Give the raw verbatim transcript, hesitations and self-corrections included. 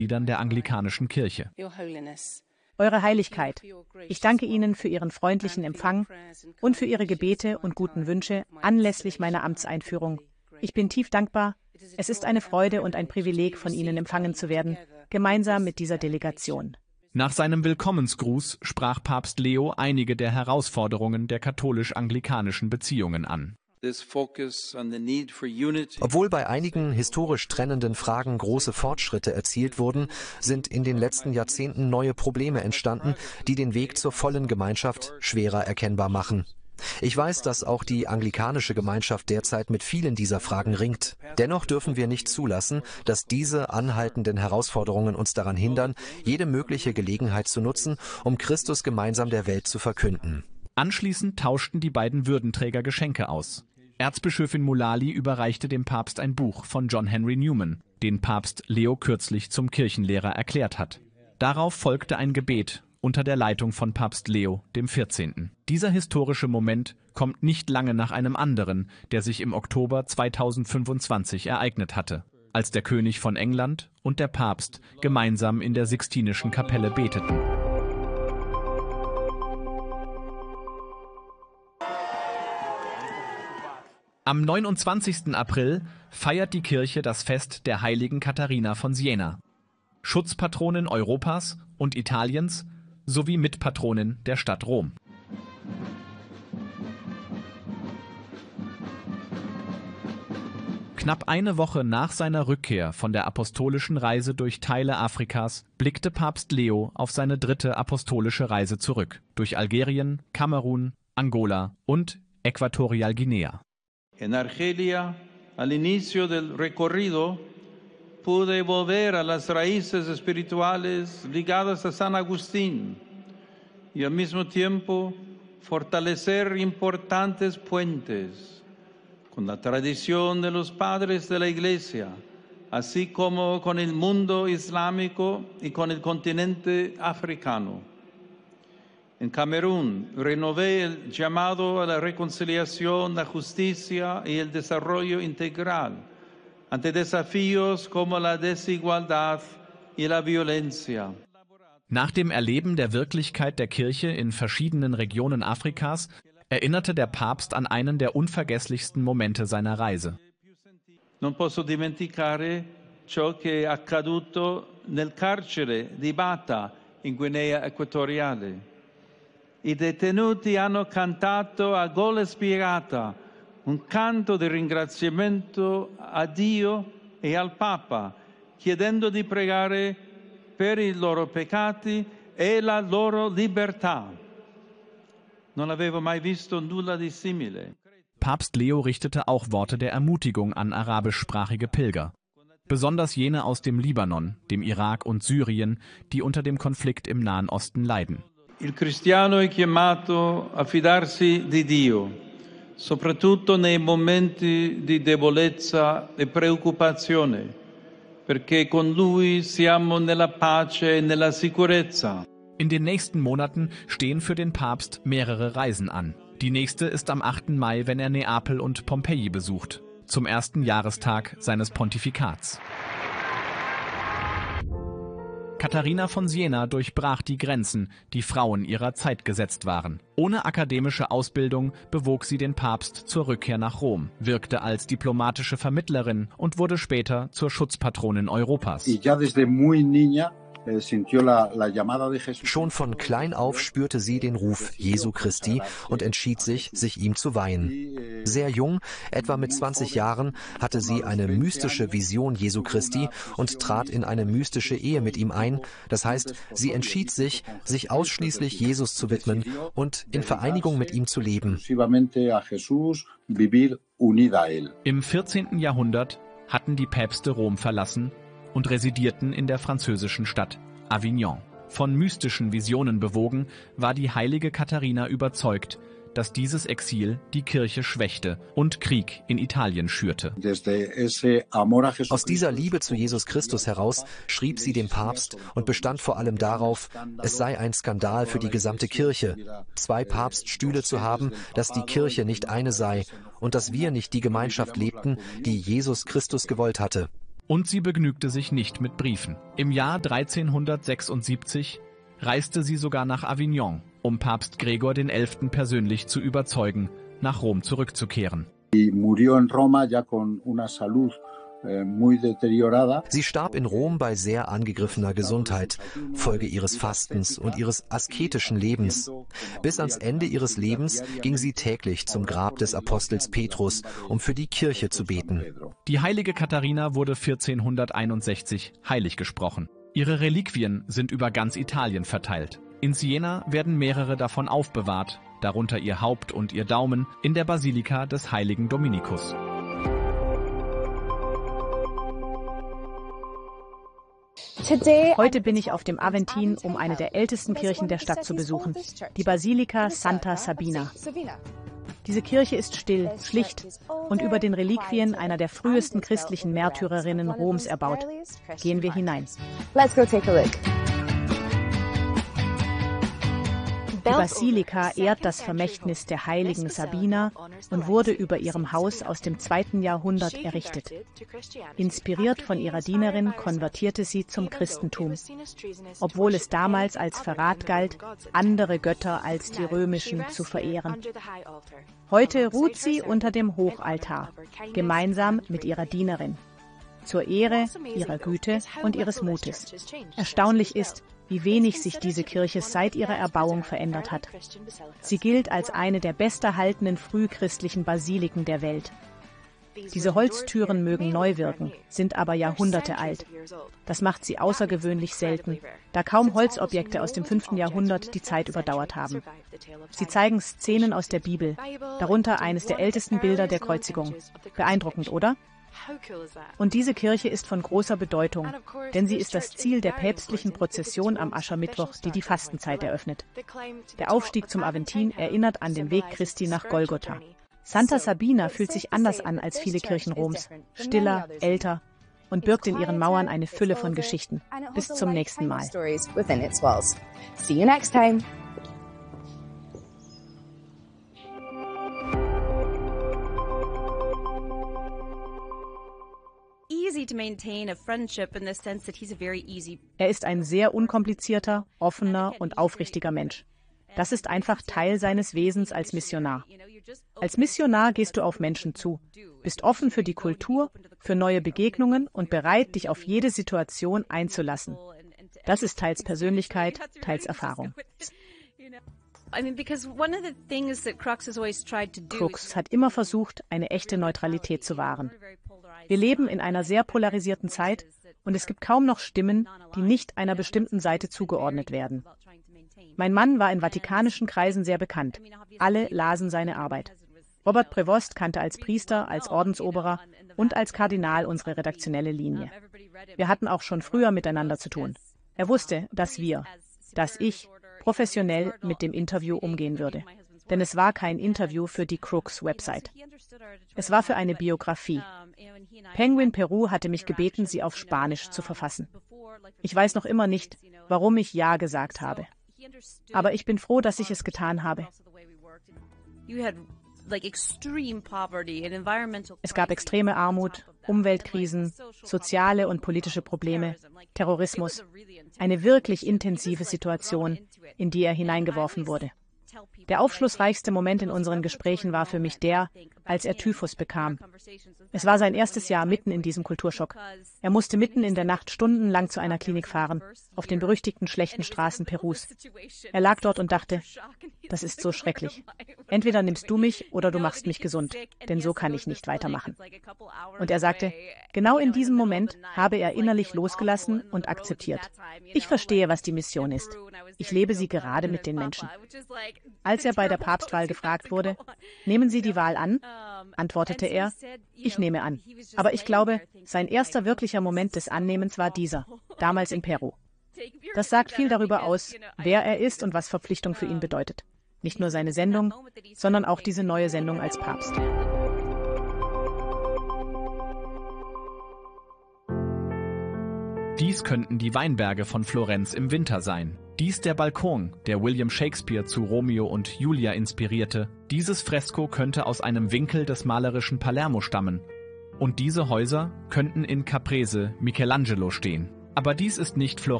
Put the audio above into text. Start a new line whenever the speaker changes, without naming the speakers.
Mitgliedern der anglikanischen Kirche.
Eure Heiligkeit, ich danke Ihnen für Ihren freundlichen Empfang und für Ihre Gebete und guten Wünsche anlässlich meiner Amtseinführung. Ich bin tief dankbar. Es ist eine Freude und ein Privileg, von Ihnen empfangen zu werden, gemeinsam mit dieser Delegation.
Nach seinem Willkommensgruß sprach Papst Leo einige der Herausforderungen der katholisch-anglikanischen Beziehungen an.
Obwohl bei einigen historisch trennenden Fragen große Fortschritte erzielt wurden, sind in den letzten Jahrzehnten neue Probleme entstanden, die den Weg zur vollen Gemeinschaft schwerer erkennbar machen. Ich weiß, dass auch die anglikanische Gemeinschaft derzeit mit vielen dieser Fragen ringt. Dennoch dürfen wir nicht zulassen, dass diese anhaltenden Herausforderungen uns daran hindern, jede mögliche Gelegenheit zu nutzen, um Christus gemeinsam der Welt zu verkünden.
Anschließend tauschten die beiden Würdenträger Geschenke aus. Erzbischöfin Mullally überreichte dem Papst ein Buch von John Henry Newman, den Papst Leo kürzlich zum Kirchenlehrer erklärt hat. Darauf folgte ein Gebet unter der Leitung von Papst Leo dem vierzehnten. Dieser historische Moment kommt nicht lange nach einem anderen, der sich im Oktober zweitausendfünfundzwanzig ereignet hatte, als der König von England und der Papst gemeinsam in der Sixtinischen Kapelle beteten. Am neunundzwanzigsten April feiert die Kirche das Fest der heiligen Katharina von Siena, Schutzpatronin Europas und Italiens sowie Mitpatronin der Stadt Rom. Knapp eine Woche nach seiner Rückkehr von der apostolischen Reise durch Teile Afrikas blickte Papst Leo auf seine dritte apostolische Reise zurück, durch Algerien, Kamerun, Angola und Äquatorialguinea.
En Argelia, al inicio del recorrido, pude volver a las raíces espirituales ligadas a San Agustín y al mismo tiempo fortalecer importantes puentes con la tradición de los padres de la Iglesia, así como con el mundo islámico y con el continente africano. En Camerún renové el llamado a la reconciliación, la justicia y el desarrollo integral ante desafíos como la desigualdad y la violencia.
Nach dem Erleben der Wirklichkeit der Kirche in verschiedenen Regionen Afrikas erinnerte der Papst an einen der unvergesslichsten Momente seiner Reise.
Non posso dimenticare ciò che è accaduto nel carcere di Bata in Guinea Equatoriale. I detenuti hanno cantato a gola spiegata un canto di ringraziamento a Dio e al Papa, chiedendo di pregare per i loro peccati e la loro libertà. Non avevo mai visto nulla di simile.
Papst Leo richtete auch Worte der Ermutigung an arabischsprachige Pilger, besonders jene aus dem Libanon, dem Irak und Syrien, die unter dem Konflikt im Nahen Osten leiden.
Il cristiano è chiamato a fidarsi di Dio, soprattutto nei momenti di debolezza e preoccupazione, perché con Lui siamo nella pace e nella sicurezza.
In den nächsten Monaten stehen für den Papst mehrere Reisen an. Die nächste ist am achten Mai, wenn er Neapel und Pompeji besucht, zum ersten Jahrestag seines Pontifikats. Katharina von Siena durchbrach die Grenzen, die Frauen ihrer Zeit gesetzt waren. Ohne akademische Ausbildung bewog sie den Papst zur Rückkehr nach Rom, wirkte als diplomatische Vermittlerin und wurde später zur Schutzpatronin Europas.
Schon von klein auf spürte sie den Ruf Jesu Christi und entschied sich, sich ihm zu weihen. Sehr jung, etwa mit zwanzig Jahren, hatte sie eine mystische Vision Jesu Christi und trat in eine mystische Ehe mit ihm ein. Das heißt, sie entschied sich, sich ausschließlich Jesus zu widmen und in Vereinigung mit ihm zu leben.
Im vierzehnten Jahrhundert hatten die Päpste Rom verlassen und residierten in der französischen Stadt Avignon. Von mystischen Visionen bewogen, war die heilige Katharina überzeugt, dass dieses Exil die Kirche schwächte und Krieg in Italien schürte.
Aus dieser Liebe zu Jesus Christus heraus schrieb sie dem Papst und bestand vor allem darauf, es sei ein Skandal für die gesamte Kirche, zwei Papststühle zu haben, dass die Kirche nicht eine sei und dass wir nicht die Gemeinschaft lebten, die Jesus Christus gewollt hatte.
Und sie begnügte sich nicht mit Briefen. Im Jahr dreizehnhundertsechsundsiebzig reiste sie sogar nach Avignon, um Papst Gregor den Elften persönlich zu überzeugen, nach Rom zurückzukehren.
Sie starb in Rom bei sehr angegriffener Gesundheit, Folge ihres Fastens und ihres asketischen Lebens. Bis ans Ende ihres Lebens ging sie täglich zum Grab des Apostels Petrus, um für die Kirche zu beten.
Die heilige Katharina wurde vierzehnhunderteinundsechzig heilig gesprochen. Ihre Reliquien sind über ganz Italien verteilt. In Siena werden mehrere davon aufbewahrt, darunter ihr Haupt und ihr Daumen, in der Basilika des heiligen Dominikus.
Heute bin ich auf dem Aventin, um eine der ältesten Kirchen der Stadt zu besuchen, die Basilika Santa Sabina. Diese Kirche ist still, schlicht und über den Reliquien einer der frühesten christlichen Märtyrerinnen Roms erbaut. Gehen wir hinein.
Let's go take a look.
Die Basilika ehrt das Vermächtnis der heiligen Sabina und wurde über ihrem Haus aus dem zweiten Jahrhundert errichtet. Inspiriert von ihrer Dienerin konvertierte sie zum Christentum, obwohl es damals als Verrat galt, andere Götter als die römischen zu verehren. Heute ruht sie unter dem Hochaltar, gemeinsam mit ihrer Dienerin, zur Ehre ihrer Güte und ihres Mutes. Erstaunlich ist, wie wenig sich diese Kirche seit ihrer Erbauung verändert hat. Sie gilt als eine der besterhaltenen frühchristlichen Basiliken der Welt. Diese Holztüren mögen neu wirken, sind aber Jahrhunderte alt. Das macht sie außergewöhnlich selten, da kaum Holzobjekte aus dem fünften Jahrhundert die Zeit überdauert haben. Sie zeigen Szenen aus der Bibel, darunter eines der ältesten Bilder der Kreuzigung. Beeindruckend, oder? Und diese Kirche ist von großer Bedeutung, denn sie ist das Ziel der päpstlichen Prozession am Aschermittwoch, die die Fastenzeit eröffnet. Der Aufstieg zum Aventin erinnert an den Weg Christi nach Golgotha. Santa Sabina fühlt sich anders an als viele Kirchen Roms, stiller, älter und birgt in ihren Mauern eine Fülle von Geschichten. Bis zum nächsten Mal.
See you next time.
Er ist ein sehr unkomplizierter, offener und aufrichtiger Mensch. Das ist einfach Teil seines Wesens als Missionar. Als Missionar gehst du auf Menschen zu, bist offen für die Kultur, für neue Begegnungen und bereit, dich auf jede Situation einzulassen. Das ist teils Persönlichkeit, teils Erfahrung. Crux hat immer versucht, eine echte Neutralität zu wahren. Wir leben in einer sehr polarisierten Zeit und es gibt kaum noch Stimmen, die nicht einer bestimmten Seite zugeordnet werden. Mein Mann war in vatikanischen Kreisen sehr bekannt. Alle lasen seine Arbeit. Robert Prevost kannte als Priester, als Ordensoberer und als Kardinal unsere redaktionelle Linie. Wir hatten auch schon früher miteinander zu tun. Er wusste, dass wir, dass ich, professionell mit dem Interview umgehen würde. Denn es war kein Interview für die Crux-Website. Es war für eine Biografie. Penguin Peru hatte mich gebeten, sie auf Spanisch zu verfassen. Ich weiß noch immer nicht, warum ich Ja gesagt habe. Aber ich bin froh, dass ich es getan habe. Es gab extreme Armut, Umweltkrisen, soziale und politische Probleme, Terrorismus. Eine wirklich intensive Situation, in die er hineingeworfen wurde. Der aufschlussreichste Moment in unseren Gesprächen war für mich der, als er Typhus bekam. Es war sein erstes Jahr mitten in diesem Kulturschock. Er musste mitten in der Nacht stundenlang zu einer Klinik fahren, auf den berüchtigten schlechten Straßen Perus. Er lag dort und dachte, das ist so schrecklich. Entweder nimmst du mich oder du machst mich gesund, denn so kann ich nicht weitermachen. Und er sagte, genau in diesem Moment habe er innerlich losgelassen und akzeptiert. Ich verstehe, was die Mission ist. Ich lebe sie gerade mit den Menschen. Als er bei der Papstwahl gefragt wurde, nehmen Sie die Wahl an, antwortete er, ich nehme an. Aber ich glaube, sein erster wirklicher Moment des Annehmens war dieser, damals in Peru. Das sagt viel darüber aus, wer er ist und was Verpflichtung für ihn bedeutet. Nicht nur seine Sendung, sondern auch diese neue Sendung als Papst.
Dies könnten die Weinberge von Florenz im Winter sein. Dies der Balkon, der William Shakespeare zu Romeo und Julia inspirierte. Dieses Fresko könnte aus einem Winkel des malerischen Palermo stammen. Und diese Häuser könnten in Caprese Michelangelo stehen. Aber dies ist nicht Florenz.